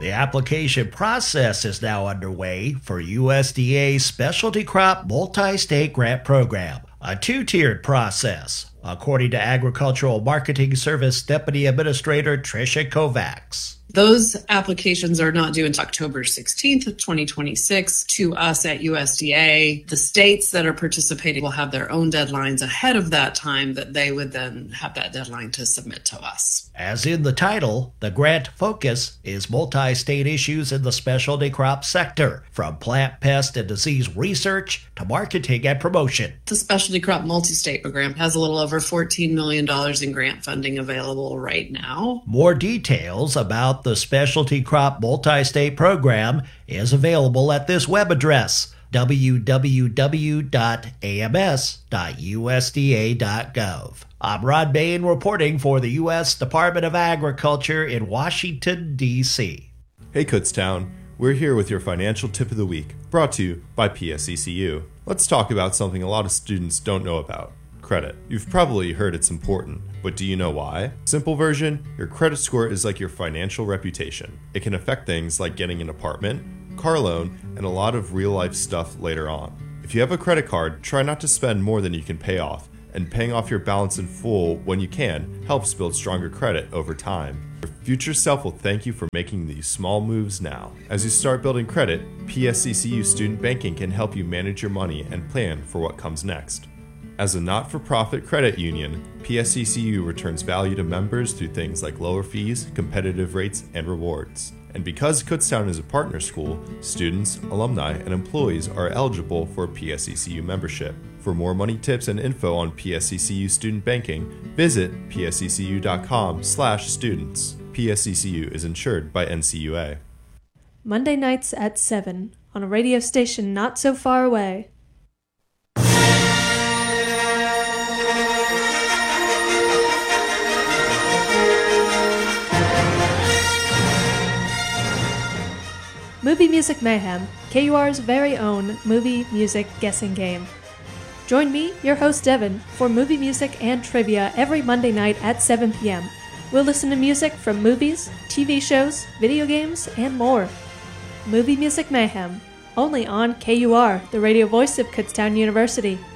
The application process is now underway for USDA's Specialty Crop Multi-State Grant Program, a two-tiered process, according to Agricultural Marketing Service Deputy Administrator Tricia Kovacs. Those applications are not due until October 16th of 2026 to us at USDA. The states that are participating will have their own deadlines ahead of that time that they would then have that deadline to submit to us. As in the title, the grant focus is multi-state issues in the specialty crop sector, from plant pest and disease research to marketing and promotion. The Specialty Crop Multi-State Program has a little over $14 million in grant funding available right now. More details about the Specialty Crop Multi-State Program is available at this web address, www.ams.usda.gov. I'm Rod Bain reporting for the U.S. Department of Agriculture in Washington, D.C. Hey Kutztown, we're here with your financial tip of the week, brought to you by PSECU. Let's talk about something a lot of students don't know about. Credit. You've probably heard it's important, but do you know why? Simple version, your credit score is like your financial reputation. It can affect things like getting an apartment, car loan, and a lot of real-life stuff later on. If you have a credit card, try not to spend more than you can pay off, and paying off your balance in full when you can helps build stronger credit over time. Your future self will thank you for making these small moves now. As you start building credit, PSECU Student Banking can help you manage your money and plan for what comes next. As a not-for-profit credit union, PSECU returns value to members through things like lower fees, competitive rates, and rewards. And because Kutztown is a partner school, students, alumni, and employees are eligible for PSECU membership. For more money tips and info on PSECU student banking, visit psecu.com/students. PSECU is insured by NCUA. Monday nights at 7 on a radio station not so far away. Movie Music Mayhem, KUR's very own movie music guessing game. Join me, your host Devin, for movie music and trivia every Monday night at 7 p.m. We'll listen to music from movies, TV shows, video games, and more. Movie Music Mayhem, only on KUR, the radio voice of Kutztown University.